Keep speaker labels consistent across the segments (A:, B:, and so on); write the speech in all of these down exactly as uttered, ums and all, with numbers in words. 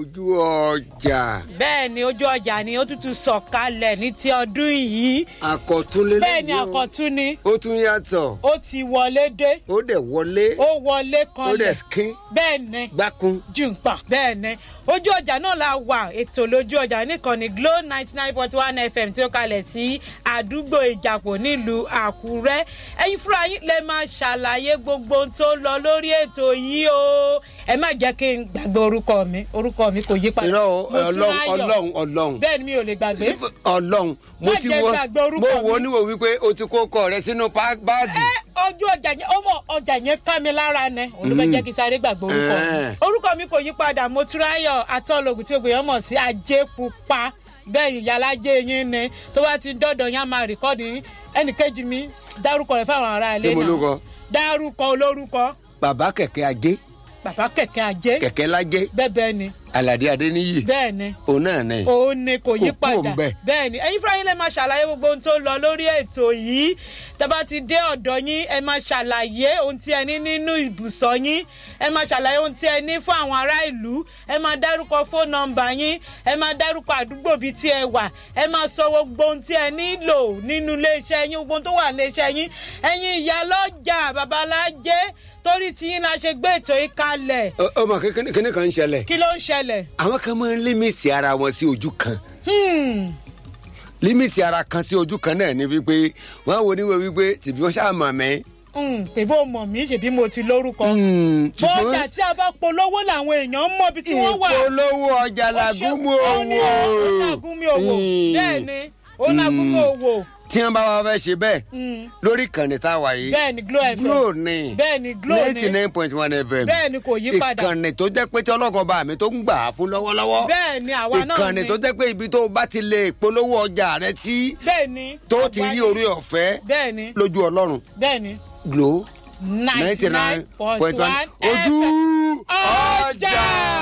A: ojú ọjà.
B: bẹ́ẹ̀ ni ojú ọjà ni ó tútù sọ̀kalẹ̀ ní ti ọdún yìí.
A: àkọ́tún lélẹ́yìn.
B: bẹ́ẹ̀ ni àkọ́tún ni.
A: ó tún yàtọ̀.
B: ó ti wọlé dé.
A: ó dẹ̀ wọlé.
B: ó wọlé kanlẹ̀.
A: ó dẹ̀ skin.
B: bẹ́ẹ̀ ni.
A: gbákun.
B: jùǹpà bẹ́ẹ̀ ni. ojú ọjà náà la wà ètò lójú ọjà nìkan ní Glo ninety nine point one F M tí ó kalẹ̀ sí àdúgbò Ìjàpọ̀ nílùú Àkúrẹ́. ẹ̀yin fúnra yín lè máa ṣàlàyé gbogbo ohun tó lọ lórí ètò yìí o. ẹ má jẹ́ kí n gbàgbé orúkọ mi orúkọ mi kò yí padà.
A: irọ́ ọlọ́run ọlọ́run ọlọ́run.
B: bẹ́ẹ̀ ni mi ò lè gbàgbé.
A: ọlọ́run mo ti wo mo wo níwò wípé o ti kó kọ rẹ sínú báàgì.
B: ẹ ojú ọjà yẹn ọmọ ọjà yẹn ká mi lára nẹ olùfẹ́ jẹ́ kí sáré gbàgbé orúkọ mi. orúkọ mi kò yí padà Motúráyọ̀ Atọ́lógún tí ògbéyàn mọ̀ sí Ajé Pupa. bẹ́ẹ̀ ni yàlájẹ́ yín ni tó bá ti dọ́dọ̀ yín á máa rìkọ́dì ẹnìkejì mi dárúkọ rẹ̀ fáwọn ará ilé náà.
A: ṣé mo lórúkọ.
B: dárúkọ olórúkọ.
A: bàbá kẹ̀kẹ́ Ajé.
B: bàbá kẹ̀kẹ́ Ajé.
A: kẹ̀kẹ́ lájẹ́.
B: bẹ́ẹ̀ bẹ́ẹ̀ ni.
A: Àlàdé Adéníyì.
B: bẹ́ẹ̀ ni.
A: òun náà ni.
B: òun ni kò yí padà.
A: kò bẹ́ẹ̀.
B: bẹ́ẹ̀ ni ẹ̀yin fúnra yín lè máa ṣàlàyé gbogbo ohun tó lọ lórí ètò yìí tẹ́ bá ti dé ọ̀dọ̀ yín ẹ máa ṣàlàyé ohun tí ẹ ní nínú ibùsọ̀ yín ẹ máa ṣàlàyé ohun tí ẹ ní fún àwọn ará ìlú ẹ máa dárúkọ fóònù nọ́mbà yín ẹ máa dárúkọ àdúgbò bíi tí ẹ wà ẹ máa sọ gbogbo ohun tí ẹ nílò nínú iléeṣẹ́ yín gbogbo ohun tó wà iléeṣẹ́ yín ẹ̀yin ìyálọ́jà babalájẹ́ torí tí yín la ṣe gbé ètò yìí kalẹ̀.
A: ọmọ kíní kan ń ṣẹlẹ̀.
B: kí ló ń ṣẹlẹ̀.
A: àwọn kan máa ń límìtì ara wọn sí ojú kan. límìtì ara kan sí ojú kan náà ni wípé wọn wo níwèé wípé tìbí wọn ṣáà mọ̀ mí.
B: pé bó mọ̀ mí ṣèbí mo ti lórúkọ. bọ́ọ̀jà tí a bá polówó làwọn èèyàn mọ̀ bí tí wọ́n wà.
A: ìpolówó ọjà làgúnmu òwò.
B: ó làgúnmu òwò bẹ́ẹ̀ ni ó làgúnmu òwò.
A: tí wọn bá wá fẹ́ ṣe bẹ́ẹ̀ lórí ìkànnì tá a wà yìí.
B: bẹ́ẹ̀ ni Glo F M.
A: Glo ni
B: bẹ́ẹ̀ ni Glo ni
A: ninety nine point one F M.
B: bẹ́ẹ̀ ni kò yí padà.
A: ìkànnì tó jẹ́ pé tí ọlọ́kọ̀ bá mi tó ń gbà á fún lọ́wọ́lọ́wọ́.
B: bẹ́ẹ̀ ni àwa náà ni.
A: ìkànnì tó jẹ́ pé ibi tó bá ti lè polówó ọjà rẹ tí.
B: bẹ́ẹ̀ ni
A: tó ti rí orí ọ̀fẹ́.
B: bẹ́ẹ̀ ni
A: lójú Ọlọ́run.
B: bẹ́ẹ̀ ni
A: Glo
B: ninety nine point one
A: ojú ọjà.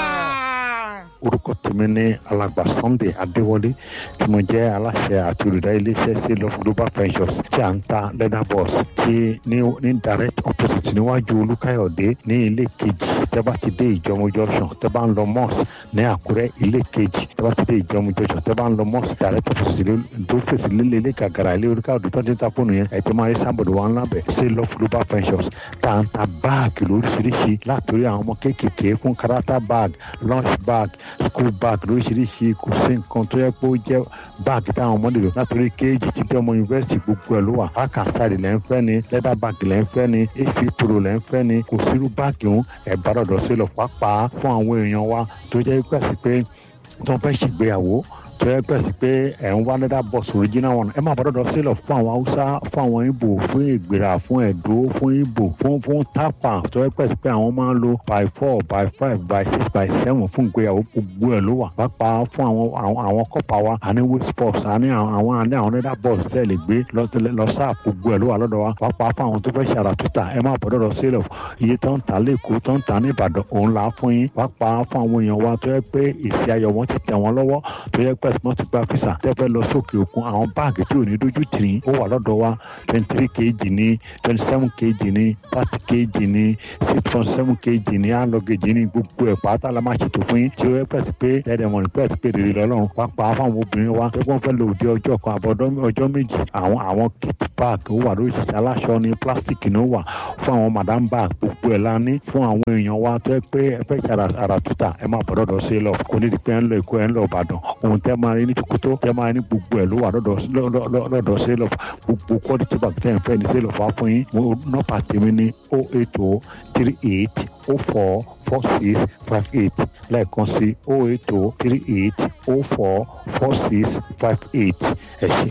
C: orúkọ tèmi ní alàgbà Sunday Adéwọlé tí mo jẹ́ aláṣẹ àti olùdarí iléeṣẹ́ Sale of Global Ventures tí à ń ta leather box tí ní ní direct opposite níwájú Olúkáyọ̀dé ní ilé kejì tẹ́ bá ti dé Ìjọ̀mú junction tẹ́ bá ń lọ mosque ní Àkúrẹ́ ilé kejì tẹ́ bá ti dé Ìjọ̀mú junction tẹ́ bá ń lọ mosque direct opposite tó fèsì lílé ilé gàgàrà ilé Olúkáyọ̀dé tó ti ń ta fóònù yẹn ẹ̀ tí máa rí sábọ̀dọ̀ wa ńlá bẹ̀ Sale of Global Ventures tá à ń ta báàgì lóríṣiríṣi látòrí àwọn ọmọ kéékèèké fún karata bag lunch bag school bag lóríṣiríṣi kò sí nǹkan tó yẹ pé ó jẹ́ báàgì táwọn ọmọdé lò látòrí kéèjì tí dé ọmọ yunifásitì gbogbo ẹ̀ ló wà akasari lẹ́ ń fẹ́ ni leather bag lẹ́ ń fẹ́ ni efi pro lẹ́ ń fẹ́ ni kò sírú báàgì òun ẹ̀ bá dọ̀dọ̀ sí lọ pàápàá fún àwọn èèyàn wa tó jẹ́ pé àti pé tó ń fẹ́ ṣègbéyàwó tó yẹ pẹ́ sí pé ẹ̀ ń wá leather box original one ẹ máa bọ́ dọ́dọ̀ sílọ̀ fún àwọn haúsá fún àwọn ìbò fún ìgbéra fún ẹ̀dó fún ìbò fún fún tápà tó yẹ pẹ́ sí pé àwọn máa ń lo by four by five by six by seven fún ìgbéyàwó gbogbo ẹ̀ ló wà pàápàá fún àwọn àwọn àwọn kọ́pà wa àní waist box àní àwọn àní àwọn leather box tẹ́ lè gbé lọ sáà gbogbo ẹ̀ ló wà lọ́dọ̀ wa pàápàá fún àwọn tó fẹ́ ṣàrà tútà ẹ máa bọ́ dọ́dọ̀ sílọ̀ iye tó ń ta lẹ́kọ̀ọ́ tó ń ta ní Ìbàdàn òun là á fún yín pàápàá fún àwọn èèyàn wa tó yẹ pé ìsì ayọ̀ wọn ti tẹ̀ wọ́n lọ́wọ́ tó yẹ pé wọ́n ti gba fisa tẹ́fẹ́ lọ sókè òkun àwọn báàgì tí ò ní dójú tì ní ó wà lọ́dọ̀ wa twenty three kg ní twenty seven kg ní thirty kg ní six point seven kg ní alọ́gẹ̀jì ní gbogbo ẹ̀ pátá la máa ṣètò fún yín tí ó yẹ pẹ́sì pé ẹ̀ẹ́dẹ̀ mọ̀ ní pẹ́sì pé rèrè lọ́lọ́run pàápàá fáwọn obìnrin wa tẹ́gbọ́n fẹ́ lò dé ọjọ́ kan àbọ̀dọ́ ọjọ́ méjì àwọn àwọn kit bag ó wà lóṣìṣẹ́ aláṣọ ní plastic ní ó wà fún àwọn madam bag gbogbo ẹ̀ la ní fún àwọn èèyàn wa tó yẹ pé ẹ fẹ́ ṣe ara tuta ẹ máa bọ̀ dọ́dọ̀ sí lọ kò ní di pé ẹ ń lọ Èkó ẹ ń lọ Ìbàdàn òun tẹ́ máa rí ní Tòkótó tẹ́ máa ní gbogbo ẹ̀ ló wà lọ́dọ̀ sale of gbogbo quality bag tẹ́ ẹ̀ ń fẹ́ ní sale of wá fún yín mo nọ́pà tèmi ní oh eight oh three eight oh four four six five eight lẹ́ẹ̀kan sí oh eight oh three eight oh four four six five eight ẹ ṣé.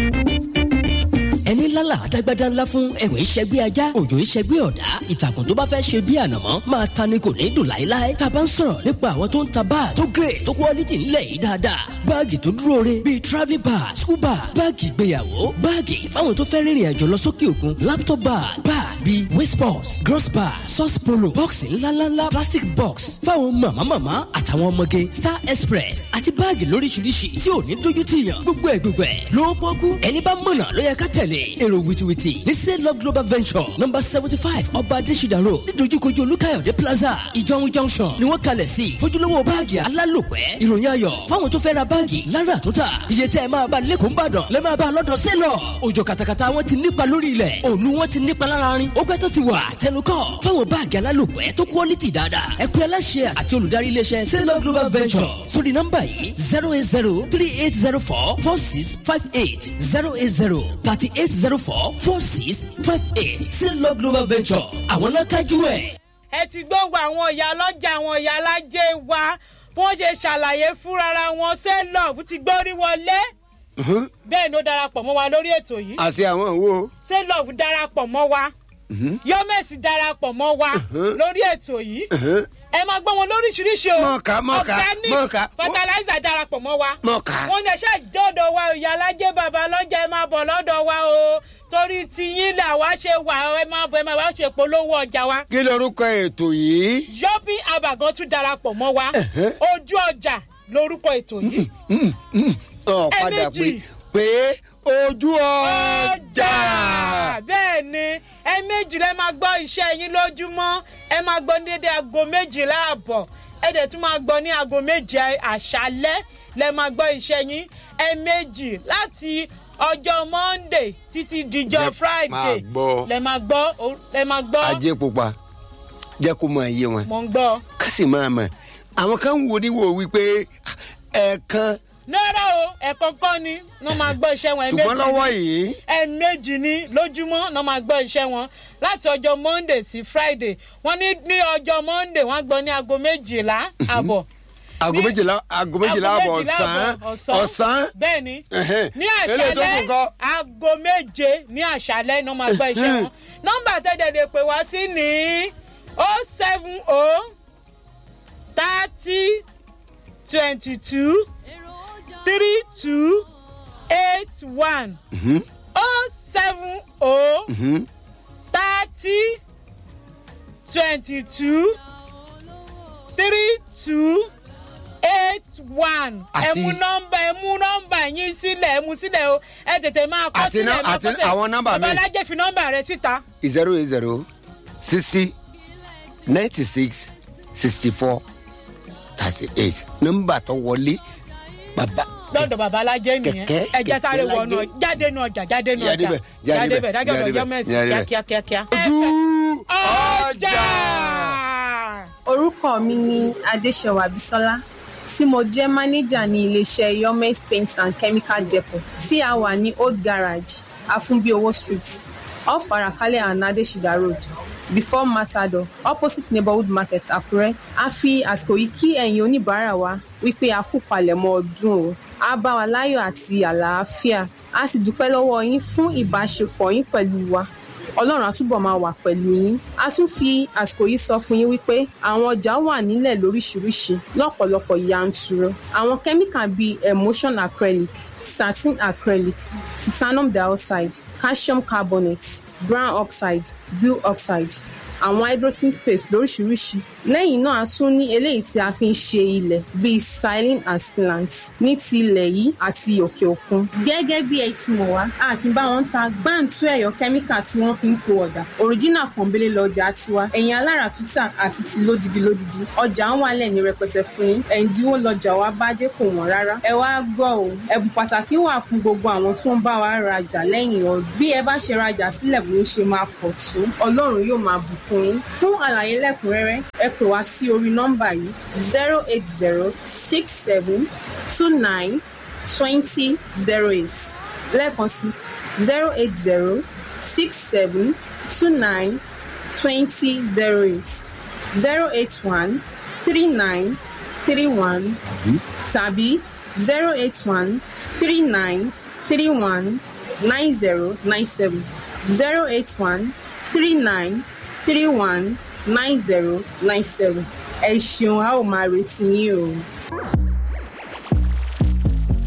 D: ẹni lálà àdágbádá ńlá fún ẹ̀wẹ̀ ìṣẹ́gbẹ́ ajá òjò ìṣẹ́gbẹ́ ọ̀dá ìtàkùn tó bá fẹ́ ṣe bí ànàmọ́ máa ta ni kò ní dùn láéláé tá a bá ń sọ̀rọ̀ nípa àwọn tó ń ta báàgì tó grade tó quality ńlẹ̀ yìí dáadáa báàgì tó dúró re bíi travelling bag school bag báàgì ìgbéyàwó báàgì fáwọn tó fẹ́ rìnrìn àjò lọ sókè òkun laptop bag bag bíi waist box gross bag sauce polo bọ́ọ̀sì ńláńlá plastic box fáwọn màmá màmá àtàwọn ọmọge star express àti báàgì lóríṣiríṣi tí ò ní dójú tìyàn gbogbo ẹ̀ gbogbo ẹ̀ ló pọ́kú ẹni bá mọ̀nà ló yẹ ká tẹ̀lé èrò wìtìwìtì ní Say Love Global Venture number seventy five ọba adésídà road nídojúkojú olúkáyọ̀dé plaza ìjọun junction ni wọ́n kalẹ̀ sí fojúlówó báàgì alálòpẹ́ ìròyìn ayọ̀ fáwọn tó fẹ́ ra báàgì lára àtúntà iye tẹ́ ẹ máa bá lẹ́kọ̀ọ́ Ìbàdàn lẹ́ máa bá lọ́dọ̀ Say Love òjò kàtàkàtà wọn ti nípa lórí ilẹ̀ òòlù wọn ti nípa lára rin ó pẹ́ tó ti wà tẹnukọ́ fáwọn báàgì alálòpẹ́ tó quality dáadáa ẹ pè aláṣẹ àti olùdarí iléeṣẹ́ Say Love Global Venture sórí nọ́mbà yìí zero eight zero three eight zero four four six five eight zero eight zero thirty eight zero four four six five eight Say Love Global Venture àwọn náà kájú ẹ̀.
B: ẹ ti gbóngbó àwọn ìyá ọlọ́jà àwọn ìyá alájẹ wa bí wọ́n ṣe ṣàlàyé fúnra wọn Say Love ti gbórí wọlé. bẹ́ẹ̀ ni ó darapọ̀ mọ́ wa lórí ètò yìí.
A: àti àwọn wo.
B: Say Love darapọ̀ mọ́ wa. Yọ́mẹ̀sì darapọ̀ mọ́ wa lórí ètò yìí. ẹ máa gbọ́ wọn lóríṣiríṣi o.
A: mọ̀ọ́ká mọ̀ọ́ká mọ̀ọ́ká
B: fertilizer darapọ̀ mọ́ wa.
A: mọ̀ọ́ká.
B: wọ́n ní ẹ̀ṣẹ́ ìjọ́dọ̀ wa ìyá alájẹ́ bàbá lọ́jà ẹ máa bọ̀ lọ́dọ̀ wa o torí tiyín là wá ṣe wà ẹ máa bọ̀ ẹ máa wá ṣe polówó ọjà wa.
A: kí lorúkọ ètò yìí.
B: yọ́bí àbàgàn tún darapọ̀ mọ́ wa ojú ọjà lórúkọ ètò yìí.
A: ọ̀ padà pé pé ojú ọjà.
B: bẹ́ẹ̀ ni ẹ méjì lẹ́ máa gbọ́ iṣẹ́ yín lójúmọ́ ẹ máa gbọ́ ní dédé aago méjìlá àbọ̀ ẹ dẹ̀ tún máa gbọ́ ní aago méje àṣálẹ́ lẹ́ máa gbọ́ iṣẹ́ yín ẹ méjì láti ọjọ́ Monday títí dijọ́ Friday lẹ́ máa gbọ́ lẹ́ máa gbọ́.
A: ajé pupa jẹ́ kó mọ iye wọn.
B: mo ń gbọ́.
A: ká sì máa mọ̀ àwọn kan wo ni wo wípé ẹ̀ẹ̀kan.
B: náírà o ẹ̀ẹ̀kan kọ́ ni wọ́n máa gbọ́ iṣẹ́ wọn.
A: ṣùgbọ́n lọ́wọ́ yìí.
B: ẹ̀ẹ̀mejì ni lójúmọ́ wọ́n máa gbọ́ iṣẹ́ wọn láti ọjọ́ Monday sí Friday wọ́n ní ní ọjọ́ Monday wọ́n gbọ́ ní aago méjìlá àbọ̀.
A: aago méjìlá aago méjìlá àbọ̀ ọ̀sán ọ̀sán.
B: bẹ́ẹ̀ni ní àṣálẹ́ aago méje ní àṣálẹ́ ni wọ́n máa gbọ́ iṣẹ́ wọn. nọ́mbà tẹ́lẹ̀ lè pè wá sí ní oh seven oh thirty twenty two three two eight one oh seven oh thirty twenty two three two eight one. ẹ mú nọ́mbà ẹ mú nọ́mbà yín sílẹ̀ ẹ mú sílẹ̀ o ẹ tètè máa kọ sílẹ̀ ẹ máa kọ sílẹ̀
A: àwọn nọ́mbà mi.
B: babalájẹ fi nọ́mbà rẹ síta.
A: zero eight zero sixty ninety six sixty four thirty eight nọ́mbà tó wọlé bàbá.
B: lọ́dọ̀ babalájẹ nìyẹn ẹ jẹ́ sáré wọnú jáde nù ọjà jáde nù ọjà jáde bẹ̀ dájọ́ ọjọ́ mẹ́sì kíákíákíá.
A: ojú ọjà.
E: orúkọ mi ni Adéṣẹwà Bísọ́lá tí mo jẹ́ mánéjà ní iléeṣẹ́ Yomes Paints and Chemical Depot tí a wà ní Old Garage Afunbiowo Street off Arakalẹ̀ and Adesida Road before Matador opposite Neighborhood Market Àkúrẹ́. A fi àsìkò yìí kí ẹ̀yin oníbàárà wa wípé a kú palẹ̀mọ́ ọdún o a bá wa láyọ̀ àti àlàáfíà a sì dúpẹ́ lọ́wọ́ yín fún ìbáṣepọ̀ yín pẹ̀lú wa Ọlọ́run á túbọ̀ máa wà pẹ̀lú yín. A tún fi àsìkò yìí sọ fún yín wípé àwọn ọjà wà nílẹ̀ lóríṣiríṣi lọ́pọ̀lọpọ̀ yanturu. Àwọn kẹ́míkà bíi emulsion acrylic, satin acrylic, titanium dioxide, calcium carbonate, brown oxide, blue oxide, àwọn hydrogen paste lóríṣiríṣi. Lẹ́yìn náà a tún ní eléyìí tí a fi ń ṣe ilẹ̀ bíi silin and sealant ní ti ilẹ̀ yìí àti òkè òkun. Gẹ́gẹ́ bí ẹ ti mọ̀ wá a kì í bá wọn ta gbáǹtú ẹ̀yọ̀ kẹ́míkà tí wọ́n fi ń po ọ̀dà original pọ̀nbélé lọ́jà tiwa ẹ̀yin alára tútà àti ti lódidi lódidi ọjà ń wà lẹ́ni rẹpẹtẹ fún yín ẹ̀ǹdínwó lọ́jà wa bá dé kò wọ́n rárá. Ẹ wá gbọ́ o ẹ̀bùn pàtàkì wà fún gbogbo àwọn tó ń bá wa rajà lẹ́yìn ọdún. Bí ẹ bá ṣe rajà sílẹ̀ bó ń ṣe máa pọ̀ tó Ọlọ́run yóò máa bùkún. Fún àlàyé lẹ́kùnrẹ́rẹ́ ẹ pè wá sí orí nọ́mbà yìí zero eight zero six seven two nine twenty zero eight lẹ́ẹ̀kan sí zero eight zero six seven two nine twenty zero eight zero eight one three nine three one tàbí zero eight one three nine three one nine zero nine seven zero eight one three nine three one nine zero nine seven. Ẹ ṣeun a ó máa retí yín o.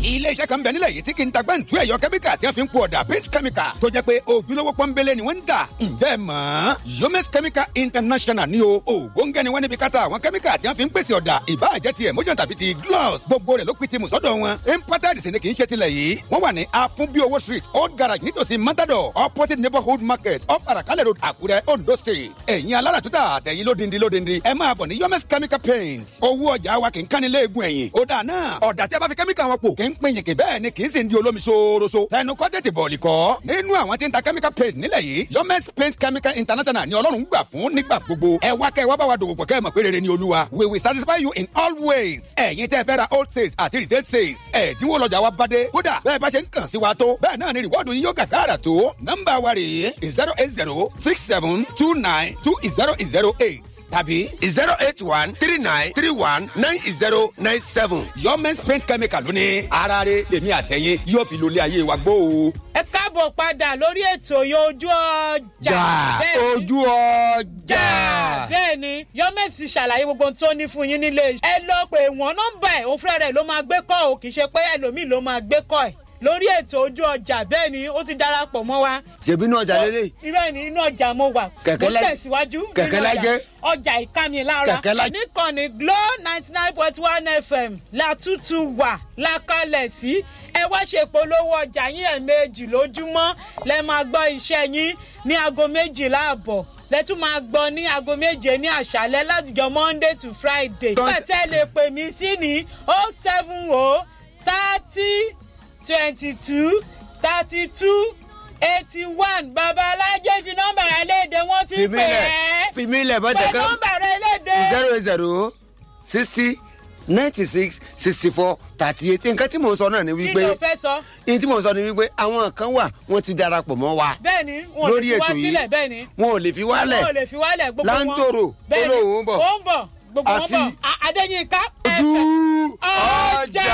F: ilé iṣẹ́ kan bẹ nílẹ̀ yìí tí kì í ta gbẹ́ǹtú ẹ̀yọ kẹ́míkà tí wọ́n fi ń po ọ̀dà paint chemical tó jẹ́ pé ojúlówó pọ́nbélé ni wọ́n ń dà. ǹjẹ́ mọ̀ Yomes Chemical International ni o ògbóǹgẹ́ ni wọ́n níbi káta àwọn kẹ́míkà tí wọ́n fi ń pèsè ọ̀dà ìbáàjẹ́ ti emotion tàbí ti gloss gbogbo rẹ̀ ló pin ti mùsọ́dọ̀ wọn. imported sì ni kì í ṣe tilẹ̀ yìí wọ́n wà ní Afunbiowo street old garage nítòsí Matador opposite neighborhood market off Arakale road Àkúrẹ́ Ondo state. ẹ̀yin aláràtúntà àtẹ̀yin lódindi lódindi ẹ máa bọ̀ ní Yomes Chemical Paint. owó ọjà wa kì í kánni léegun ẹ̀yìn. ó dà náà ọ̀dà tí a bá fi kẹ́míkà wọn pò kì í pín yìnkì bẹ́ẹ̀ ni kì í sì ń di olómi ṣooroṣo. tẹnu kọ́ tètè bọ̀ọ̀lì kọ́. nínú àwọn tí ń ta chemical paint nílẹ̀ yìí Yomes Paint Chemical International ni Ọlọ́run gbà fún nígbà gbogbo. ẹ wá kẹ́ ẹ wá bá wa dòwò pọ̀ kẹ́ ẹ mọ̀ pé rere ni Olúwa. we will satisfy you in all ways. ẹ̀yin tẹ́ fẹ́ ra old sales àti retail sales. ẹ̀dínwó lọ́jà wa bá dé. kódà bẹ́ẹ̀ bá ṣe ń kàn sí wa tó. bẹ́ẹ̀ náà ni rìwọ́ọ̀dù yín yóò gàgàrà tó. nọ́mbà wa rèé zero eight zero six seven two nine two zero zero eight tàbí
A: zero eight one three nine three one nine zero nine seven.
F: Yomes Paint Chemical lóní ara rẹ̀ lèmi àtẹ̀yìn yóò fi lólé ayé wa gbó o.
B: ẹ káàbọ̀ padà lórí ètò yìí ojú ọjà.
A: ojú ọjà.
B: bẹ́ẹ̀ ni Yomes ṣàlàyé gbogbo ohun tó ní fún yín nílé. ẹ lọ pé wọ́n nọ́mbà ẹ̀ òfin rẹ̀ ló máa gbé kọ́ o kì í ṣe pé ẹlòmíì ló máa gbé kọ́ ẹ̀ lórí ètò ojú ọjà bẹ́ẹ̀ ni ó ti darapọ̀ mọ́ wa.
A: ṣèbí inú ọjà lélẹ̀.
B: irọ́ ni inú ọjà mo wà.
A: kẹ̀kẹ́ lajẹ́
B: mo tẹ̀síwájú.
A: kẹ̀kẹ́ lajẹ́.
B: ọjà ìkànnì lára.
A: kẹ̀kẹ́ lajẹ́.
B: níkànnì Glo ninety nine point one F M látútù wà lákàlẹ̀ sí. ẹ wá ṣe polówó ọjà yín ẹ̀ẹ̀mejì lójúmọ́ lẹ máa gbọ́ iṣẹ́ yín ní aago méjìlá àbọ̀ lẹ́tún máa gbọ́ ní aago méje ní àṣálẹ́ látijọ́ Monday to Friday. pẹ̀tẹ́ lè pè mí sí ní oh seven oh thirty twenty-two thirty-two eighty-one babalájẹ́ fi nọ́mbà rẹ léde wọ́n ti pè é.
A: fi mí lẹ̀ bọ́jà kan
B: pé nọ́mbà rẹ léde.
A: zero zero sixty ninety six sixty four thirty eight nǹkan tí mò ń sọ náà ni wípé.
B: kí ló fẹ́ sọ.
A: ní tí mò ń sọ ni wípé àwọn kan wà wọ́n ti darapọ̀ mọ́ wa.
B: bẹ́ẹ̀ni wọn ò lè fi wá sílẹ̀ bẹ́ẹ̀ni.
A: wọn ò lè fi wálẹ̀.
B: wọn ò lè fi wálẹ̀ gbogbo wọn.
A: Láńtòrò olóhùn ń bọ̀.
B: ó ń bọ̀ gbogbo wọn bọ̀ Adéyínká.
A: ojú ọjà.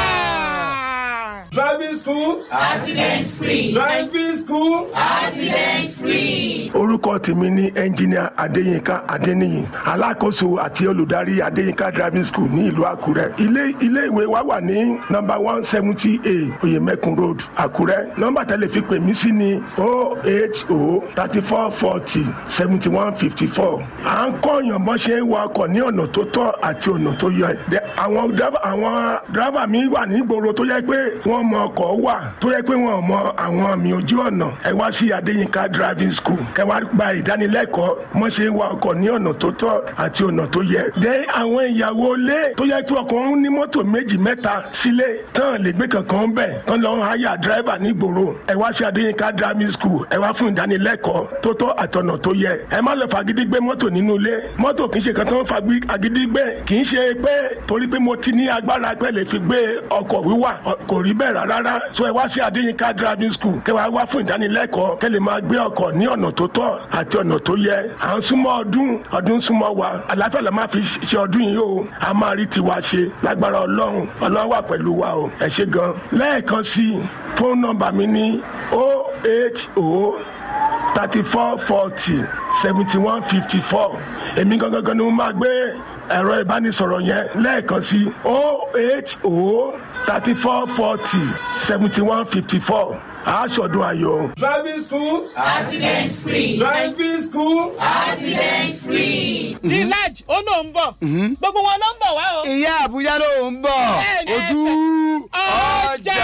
G: Driving school.
H: Accident free.
G: Driving school.
H: Accident free.
G: Orúkọ tèmi ni ẹnjìníà Adéyínká Adéníyì, alákòóso àti olùdarí Adéyínká driving school ní ìlú Àkúrẹ́. Ilé ilé ìwé wa wà ní nọ́mbà one seventy A Oyèmẹ́kùn road, Àkúrẹ́. Nọ́mbà tẹ́lẹ̀ fi pè mí sí ni oh eight oh thirty four forty seventy one fifty four. À ń kọ́ ọ̀yàn bọ́ ṣe ń wa ọkọ̀ ní ọ̀nà tó tọ́ àti ọ̀nà tó yẹ. Àwọn dráìvà mi wà ní ìgboro tó yẹ pé wọ́n mọ ọkọ̀ wà tó yẹ pé wọn mọ àwọn àmì ojú ọ̀nà. Ẹ wá sí Adéyínká driving school kẹ wá gba ìdánilẹ́kọ̀ọ́ mọ́ ṣe ń wa ọkọ̀ ní ọ̀nà tó tọ́ àti ọ̀nà tó yẹ. dé àwọn ìyàwó ilé tó yẹ pé ọkọ̀ ń ní mọ́tò méjì mẹ́ta sílé tán lè gbé kankan bẹ̀ tán lọ ń háyà dírẹ́bà nígboro. Ẹ wá sí Adéyínká driving school ẹ wá fún ìdánilẹ́kọ̀ọ́ tó tọ́ àtọ̀nà tó yẹ. Ẹ má lọ fagídí gbé mọ́tò nínú ilé. mọ́tò kì í ṣe kan tó ń fagídí gbé kì í ṣe pé torí pé mo ti ní agbára pé lè fi gbé ọkọ̀ wíwà kò rí bẹ́ẹ̀ rárá. so ẹ wá sí Adéyínká driving school kẹ wá wá fún ìdánilẹ́kọ̀ọ́ kẹ lè máa gbé ọkọ̀ ní ọ̀nà tó tọ́ àti ọ̀nà tó yẹ. À ń súnmọ́ ọdún ọdún súnmọ́ wa àlàáfíà la máa fi ṣe ọdún yìí o. a máa rí tiwa ṣe lágbára Ọlọ́run Ọlọ́run wà pẹ̀lú wa o. ẹ ṣé gan. lẹ́ẹ̀kan sí fóònù nọ́mbà mi ní oh eight oh thirty four forty seventy one fifty four. èmi gangan ni mo máa gbé ẹ̀rọ ìbánisọ̀rọ̀ yẹn lẹ́ẹ̀kan sí oh eight oh thirty four forty seventy one fifty four. aṣọdún ayọ̀. Driving school.
H: Accident free.
G: Driving school.
H: Accident free.
B: the large ó ló ń bọ̀. gbogbo wọn ló ń bọ̀ wá o.
A: ìyá àbújá ló ń bọ̀. ojú ọjà.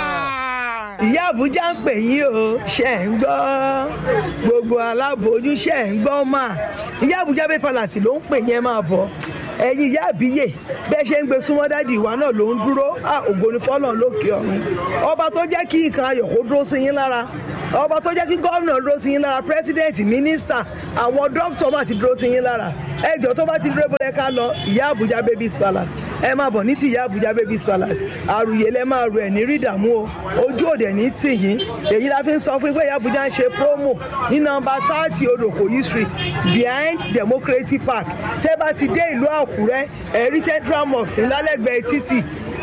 I: ìyá àbújá ń pè yín o ṣe ń gbọ́ gbogbo aláboyún ṣe ń gbọ́ mà ìyá àbújá Bay Palace ló ń pè yẹn máa bọ̀ ẹ̀yin ìyá àbíyè bẹ́ẹ̀ ṣe ń gbé súnmọ́ dádì ìwà náà ló ń dúró ògo ni fọ́lọ́run lókè ọ̀run ọba tó jẹ́ kí nǹkan ayọ̀ kó dúró sí yín lára ọba tó jẹ́ kí gómìnà dúró sí yín lára pírẹsidẹ́ǹtì mínísítà àwọn dókítà máa ti dúró sí yín lára ẹjọ́ tó bá ti dúró bọ́lẹ̀ ká lọ ìyá àbújá Babies Palace ẹ máa bọ̀ ní ti ìyá àbújá Babies Palace àrùyé lẹ máa rù ẹ̀ ní rí ìdààmú o ojú òde ní tì yín èyí la fi ń sọ fún pé ìyá àbújá ń ṣe promo ní nọ́mbà thirty Odòkòyí street behind Democracy Park tẹ́ bá ti dé ìlú Àkúrẹ́ ẹ̀rí Central Mosque ńlálẹ́gbẹ̀ẹ́ títì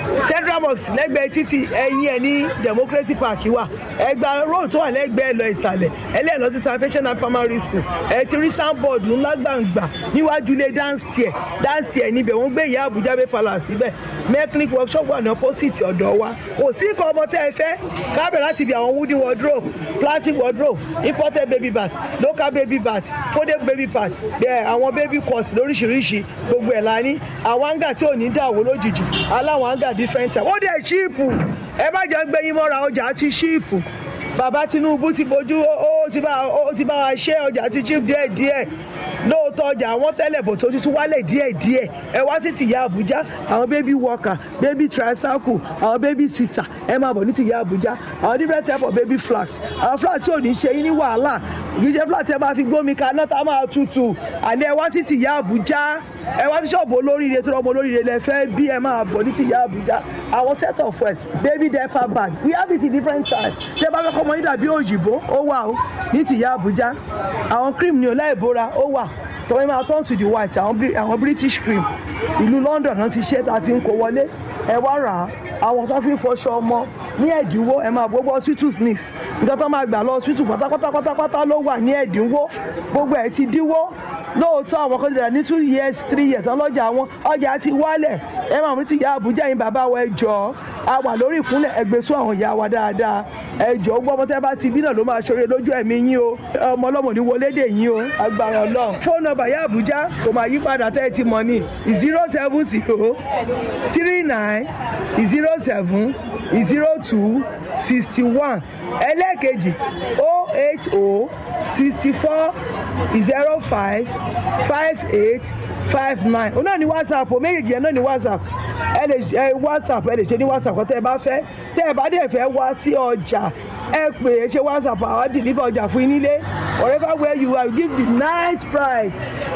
I: central mosque lẹ́gbẹ̀ẹ́ títì ẹ̀yìn ẹ̀ ní democracy park wà ẹgbà road tó wà lẹ́gbẹ̀ẹ́ lọ ìsàlẹ̀ ẹlẹ́yìn lọ sí salvation and primary school ẹ ti rí soundboard ńlá gbàǹgbà níwájú ilé dance chair dance chair níbẹ̀ wọ́n gbé ìyá àbújá bay palace síbẹ̀ mechanic workshop wà ní opposite ọ̀dọ̀ wa kò sí ikọ̀ ọmọ tẹ́ ẹ fẹ́ kábẹ̀ láti bí àwọn wooden wardrobe plastic wardrobe imported baby bath local baby bath folded baby bath bẹ́ẹ̀ àwọn baby cut lóríṣiríṣi gbogbo ẹ̀ la ní àwọn àǹgà tí ò ní dàwó lójijì aláwọn àǹgà different time ó dẹ̀ ṣíìpù ẹ má jẹ́ gbẹ́yìn mọ́ra ọjà àti ṣíìpù bàbá Tinubu ti bójú ó ti bá ó ti bá wa ṣe ọjà àti ṣíìpù díẹ̀ díẹ̀ lóòótọ́ ọjà àwọn tẹ́lẹ̀ bò tó tuntun wálẹ̀ díẹ̀ díẹ̀ ẹ wá sí tìyá Àbújá àwọn baby worker baby tricycle àwọn baby sitter ẹ máa bọ̀ ní tìyá Àbújá àwọn different type of baby flags àwọn flag tí ò ní ṣe yín ní wàhálà kì í ṣe flag tí ẹ máa fi gbómi kaná tá a máa tutù àní ẹ wá sí tìyá Àbújá ẹ wá sí ṣọ́ọ̀bù olóríire tó rọmọ olóríire lẹ fẹ́ bí ẹ máa bọ̀ ní tìyá Àbújá àwọn set of wet baby diaper bag we have it in different types tẹ bá fẹ́ kọ́ ọmọ yín dàbí òyìnbó ó wà ó ní tìyá Àbújá àwọn cream ní ọláìbora ó wà tọ́wọ́ máa turn to the white àwọn British cream ìlú London náà ti ṣe tá a ti ń kó wọlé ẹ wá rà á àwọn tó fi ń fọṣọ ọmọ ní ẹ̀dínwó ẹ máa gbogbo hospital sneeze nǹkan tó máa gbà lọ hospital pátápátá pátápátá ló wà ní ẹ̀dínwó gbogbo ẹ̀ ti dínwó lóòótọ́ àwọn kan ti rà ní two years three years tán lọ́jà wọn ọjà ti wálẹ̀ ẹ máa mú ti ìyá Àbújá yín bàbá wa ẹ jọ̀ọ́ a wà lórí ìkúnlẹ̀ ẹgbẹ́sọ àwọn ìyá wa dáadáa ẹ jọ̀ọ́ gbọ́ ọmọ tẹ́ bá ti bí náà ló máa ṣoore lójú ẹ̀mí yín o ọmọ ọlọ́mọ ní wọlé dè yín o agbára Ọlọ́run fóònù nọ́mbà ìyá Àbújá kò máa yí padà tẹ́ ẹ ti mọ̀ ní zero seven zero three nine zero seven zero two sixty one ẹlẹ́ẹ̀kejì o eight o sixty four zero five five eight five nine òun náà ní WhatsApp o méjèèjì yẹn náà ní WhatsApp ẹ lè ẹ WhatsApp ẹ lè ṣe ní WhatsApp kọ́ tẹ́ ẹ bá fẹ́ tẹ́ ẹ bá dẹ̀ fẹ́ wá sí ọjà ẹ pè é ṣe WhatsApp àwọn deliver ọjà fún yín nílé wherever where you are give the nice price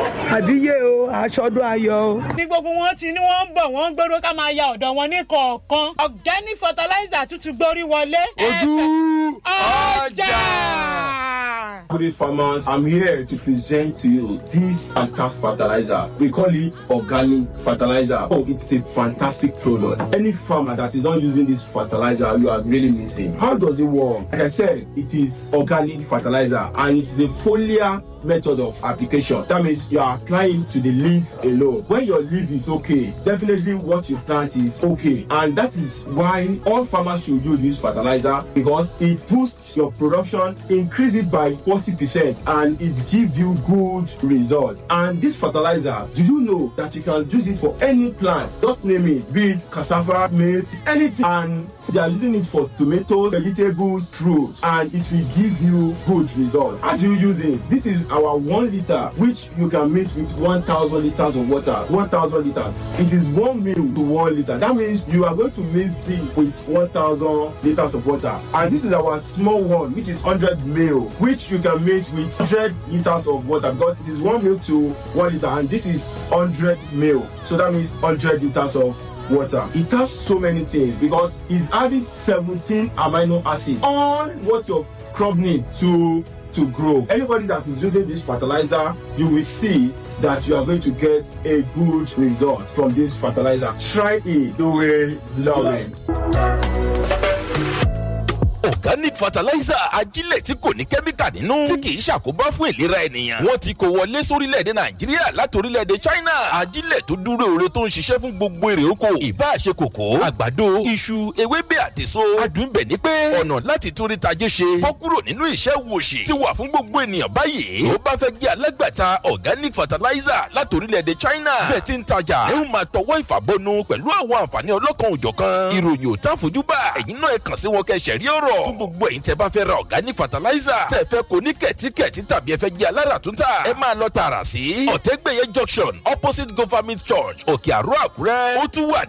I: àbíyé o aṣọdún ayọ̀ o.
B: ní gbogbo wọn ti ní wọn ń bọ̀ wọ́n ń gbọ́dọ̀ ká máa ya ọ̀dọ̀ wọn ní kọ̀ọ̀kan organic fertilizer tuntun gbórí wọlé.
A: ojú ọjà.
J: Good day, farmers. I'm here to present to you this fantastic fertilizer. We call it organic fertilizer. Oh, it's a fantastic product. Any farmer that is not using this fertilizer, you are really missing. How does it work? Like I said, it is organic fertilizer and it is a foliar method of application. That means you are applying to the leaf alone. When your leaf is okay, definitely what you plant is okay. And that is why all farmers should use this fertilizer because it boosts your production, increase it by forty percent and it gives you good results. And this fertilizer, do you know that you can use it for any plant? Just name it, be it cassava, maize, anything. And they are using it for tomatoes, vegetables, fruits, and it will give you good results. How do you use it? This is our one liter, which you can mix with one thousand liters of water. one thousand liters. It is one mil to one liter. That means you are going to mix it with one thousand liters of water. And this is our small one, which is one hundred mil, which you can mix with one hundred liters of water because it is one mil to one liter, and this is one hundred mil. So that means one hundred liters of water. It has so many things because it's adding seventeen amino acids on what your crop needs to to grow. Anybody that is using this fertilizer, you will see that you are going to get a good result from this fertilizer. Try it. Do we love it?
K: Organic fertilizer ajílẹ̀ tí kò ní kẹ́míkà nínú tí kì í ṣàkóbá fún ìlera ènìyàn. Wọ́n ti kó wọlé sórílẹ̀-èdè Nàìjíríà láti orílẹ̀-èdè China. Ajílẹ̀ tó dúró ore tó ń ṣiṣẹ́ fún gbogbo èrè oko. Ìbá ṣe kòkó, àgbàdo, iṣu, ewébẹ̀ àti èso. Adùn bẹ̀ ni pé ọ̀nà láti torí tajé ṣe bọ́ kúrò nínú iṣẹ́ wòṣì ti wà fún gbogbo ènìyàn báyìí. Tó bá fẹ́ jẹ́ alágbàtà organic fertilizer láti orílẹ̀-èdè China. Bẹ́ẹ̀ ti ń tajà. Ẹ ó máa tọwọ́ ìfàbọnu pẹ̀lú àwọn àǹfààní ọlọ́kan òjọ̀kan. Ìròyìn ò tá fojú bá. Ẹ̀yin náà ẹ kàn sí wọn kẹ́ ṣẹ̀rí ọ̀rọ̀. Fún gbogbo ẹ̀yin tẹ́ bá fẹ́ ra organic fertilizer tẹ́ fẹ́ kó ní kẹ̀tíkẹ̀tí tàbí ẹ fẹ́ jẹ́ aláràtúntà ẹ máa lọ tààrà sí Ọ̀tẹ́gbẹ̀yẹ junction opposite government church Òkè Àró Àkúrẹ́. Ó tún wà